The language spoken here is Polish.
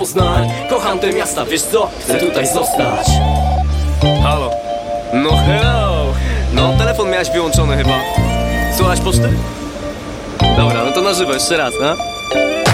Poznań, kocham te miasta, wiesz co? Chcę tutaj zostać. Halo. No hello. No telefon miałeś wyłączony chyba. Słuchałeś poczty? Dobra, no to na żywo jeszcze raz, no.